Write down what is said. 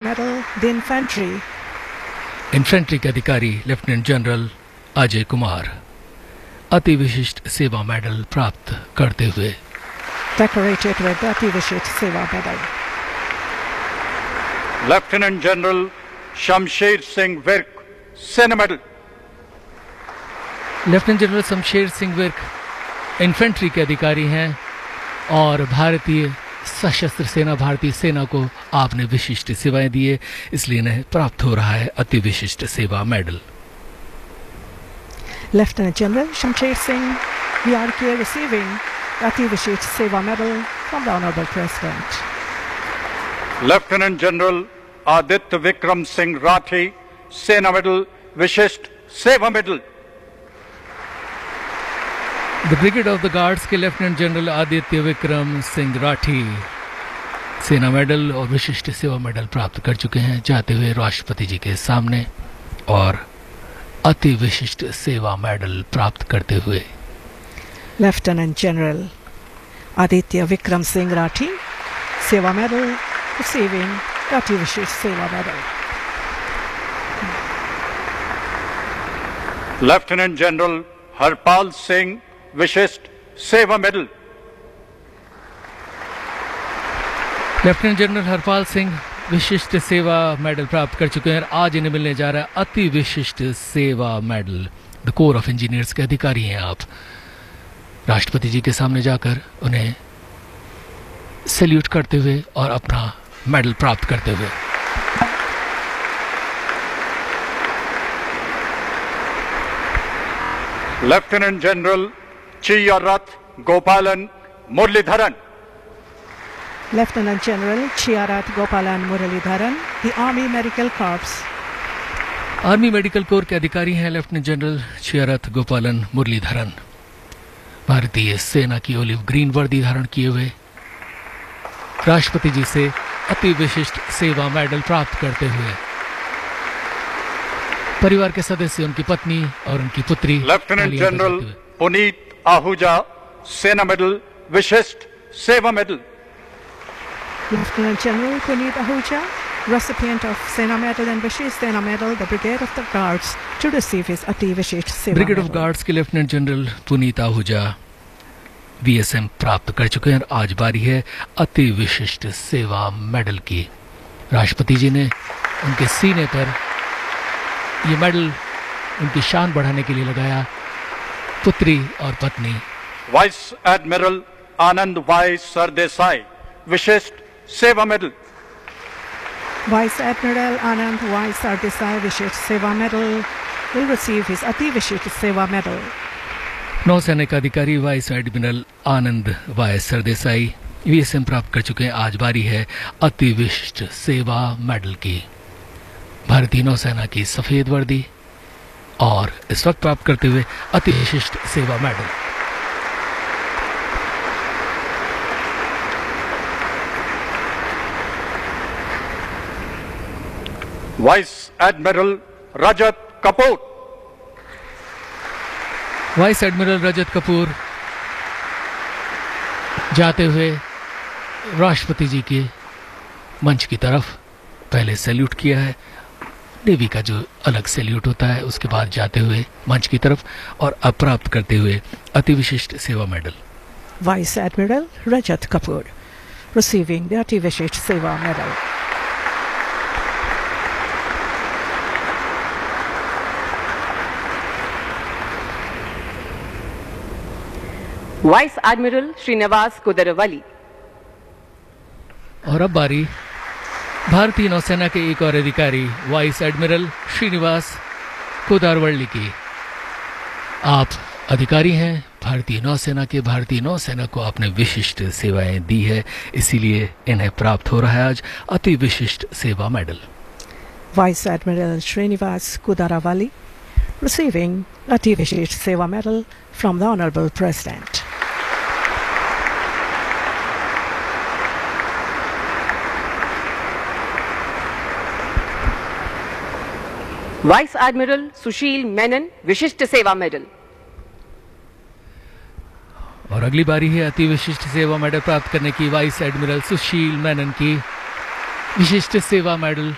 medal, the infantry. Infantry के अधिकारी lieutenant general Ajay Kumar अति विशिष्ट सेवा मेडल प्राप्त करते हुए Decorated with the Ati Vishisht Seva medal. Lieutenant General Shamsher Singh Virk, Sena medal. Lieutenant general Shamsher Singh Virk infantry के अधिकारी हैं और भारतीय सशस्त्र सेना भारतीय सेना को आपने विशिष्ट सेवाएं दी है, इसलिए इन्हें प्राप्त हो रहा है अति विशिष्ट सेवा medal. Lieutenant General Shamsher Singh VRK receiving the Ati Vishisht Seva medal from the Honorable President. Lieutenant General Aditya Vikram Singh Rathi, Sena medal, Vishisht Seva medal. The brigade of the guards के lieutenant general Aditya Vikram Singh Rathi सेना medal और विशिष्ट सेवा medal प्राप्त कर चुके हैं, जाते हुए राष्ट्रपति जी के सामने और अति विशिष्ट सेवा मेडल प्राप्त करते हुए। Lieutenant General Aditya Vikram Singh Rathi, Seva medal, receiving the Ati Vishisht Seva medal. Lieutenant General Harpal Singh, Vishisht Seva medal. Lieutenant general Harpal Singh विशिष्ट सेवा मेडल प्राप्त कर चुके हैं। आज इन्हें मिलने जा रहा है अति विशिष्ट सेवा medal. The core of engineers के अधिकारी हैं आप। राष्ट्रपति जी के सामने जाकर उन्हें सैल्यूट करते हुए और अपना मेडल प्राप्त करते हुए। Lieutenant General Chiyarath Gopalan Muralidharan. Lieutenant General Chiyarath Gopalan Muralidharan, the Army Medical Corps. Army medical corps के अधिकारी हैं लेफ्टिनेंट जनरल चियरथ गोपालन मुरलीधरन। भारतीय सेना की ओलिव ग्रीन वर्दी धारण किए हुए राष्ट्रपति जी से अति विशिष्ट सेवा मेडल प्राप्त करते हुए परिवार के सदस्य, उनकी पत्नी और उनकी पुत्री। लेफ्टिनेंट जनरल पुनीत आहूजा, सेना मेडल, विशिष्ट सेवा medal. Lieutenant General Puneet Ahuja, recipient of Sena medal and Vishisht Sena medal, the Brigade of the Guards, to receive his Ati Vishisht Seva brigade of medal. Guards के lieutenant general Puneet Ahuja VSM प्राप्त कर चुके हैं। आज बारी है अति विशिष्ट सेवा मेडल की। राष्ट्रपति जी ने उनके सीने पर ये मेडल उनकी शान बढ़ाने के लिए लगाया। पुत्री और पत्नी वाइस एडमिरल आनंद वाई सरदेसाई, विशिष्ट सेवा medal. Vice Admiral Anand Y. Sardesai Vishisht Seva medal will receive his Ati Vishisht Seva medal. नौसेना के अधिकारी वाइस एडमिरल आनंद वाई सरदेसाई VSM प्राप्त कर चुके हैं। आज बारी है अति विशिष्ट सेवा मेडल की। भारतीय नौसेना की सफेद वर्दी और इस वक्त प्राप्त करते हुए अति विशिष्ट सेवा मेडल। वाइस एडमिरल रजत कपूर। वाइस एडमिरल रजत कपूर जाते हुए राष्ट्रपति जी के मंच की तरफ पहले सैल्यूट किया है, नेवी का जो अलग सैल्यूट होता है, उसके बाद जाते हुए मंच की तरफ और अब प्राप्त करते हुए अति विशिष्ट सेवा medal. Vice Admiral Rajat Kapoor receiving the Ati Vishisht Seva medal. Vice admiral Srinivas कुदरवली। और अब बारी भारतीय नौसेना के एक और अधिकारी वाइस एडमिरल श्रीनिवास कुदारवल्ली की। आप अधिकारी हैं भारतीय नौसेना के। भारतीय नौसेना को आपने विशिष्ट सेवाएं दी है, इसीलिए इन्हें प्राप्त हो रहा है आज अति विशिष्ट सेवा medal. Vice Admiral Srinivas Kudaravali receiving Ati Vishisht Seva medal from the Honorable President. Vice admiral सुशील मेनन, विशिष्ट सेवा मेडल। और अगली बारी है अति विशिष्ट सेवा मेडल प्राप्त करने की वाइस एडमिरल सुशील मेनन की। विशिष्ट सेवा मेडल